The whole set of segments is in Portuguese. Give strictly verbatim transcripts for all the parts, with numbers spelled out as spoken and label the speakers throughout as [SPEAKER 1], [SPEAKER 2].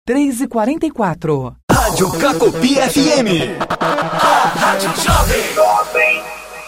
[SPEAKER 1] três e quarenta e quatro.
[SPEAKER 2] Rádio Cacopi F M. A Rádio Jovem.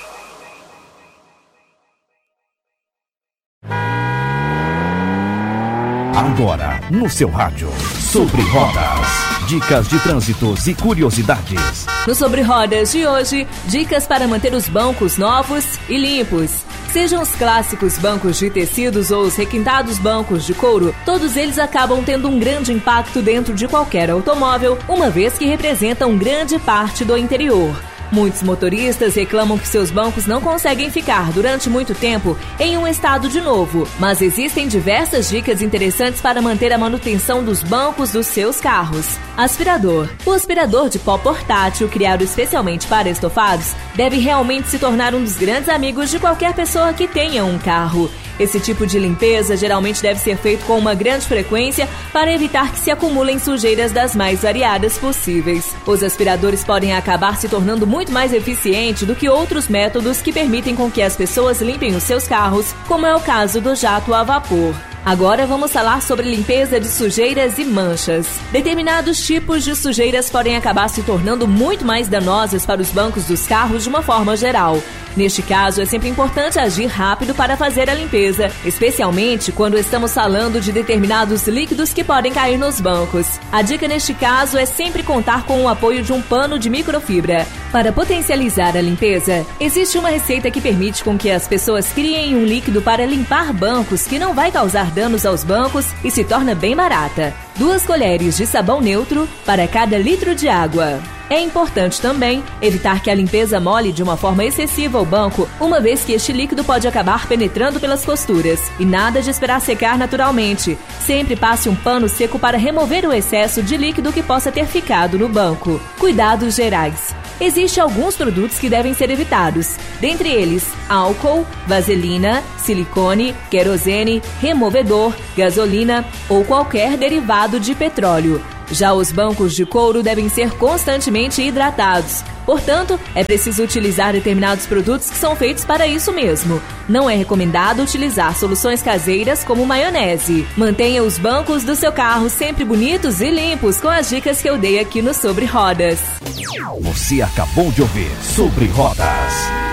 [SPEAKER 3] Agora, no seu rádio, Sobre Rodas. Dicas de trânsitos e curiosidades.
[SPEAKER 4] No Sobre Rodas de hoje, dicas para manter os bancos novos e limpos. Sejam os clássicos bancos de tecidos ou os requintados bancos de couro, todos eles acabam tendo um grande impacto dentro de qualquer automóvel, uma vez que representam grande parte do interior. Muitos motoristas reclamam que seus bancos não conseguem ficar durante muito tempo em um estado de novo, mas existem diversas dicas interessantes para manter a manutenção dos bancos dos seus carros. Aspirador. O aspirador de pó portátil, criado especialmente para estofados, deve realmente se tornar um dos grandes amigos de qualquer pessoa que tenha um carro. Esse tipo de limpeza geralmente deve ser feito com uma grande frequência para evitar que se acumulem sujeiras das mais variadas possíveis. Os aspiradores podem acabar se tornando muito mais eficientes do que outros métodos que permitem com que as pessoas limpem os seus carros, como é o caso do jato a vapor. Agora vamos falar sobre limpeza de sujeiras e manchas. Determinados tipos de sujeiras podem acabar se tornando muito mais danosas para os bancos dos carros de uma forma geral. Neste caso, é sempre importante agir rápido para fazer a limpeza, especialmente quando estamos falando de determinados líquidos que podem cair nos bancos. A dica neste caso é sempre contar com o apoio de um pano de microfibra. Para potencializar a limpeza, existe uma receita que permite com que as pessoas criem um líquido para limpar bancos que não vai causar danos aos bancos e se torna bem barata. Duas colheres de sabão neutro para cada litro de água. É importante também evitar que a limpeza molhe de uma forma excessiva o banco, uma vez que este líquido pode acabar penetrando pelas costuras. E nada de esperar secar naturalmente. Sempre passe um pano seco para remover o excesso de líquido que possa ter ficado no banco. Cuidados gerais. Existem alguns produtos que devem ser evitados, dentre eles álcool, vaselina, silicone, querosene, removedor, gasolina ou qualquer derivado de petróleo. Já os bancos de couro devem ser constantemente hidratados. Portanto, é preciso utilizar determinados produtos que são feitos para isso mesmo. Não é recomendado utilizar soluções caseiras como maionese. Mantenha os bancos do seu carro sempre bonitos e limpos com as dicas que eu dei aqui no Sobre Rodas.
[SPEAKER 3] Você acabou de ouvir Sobre Rodas.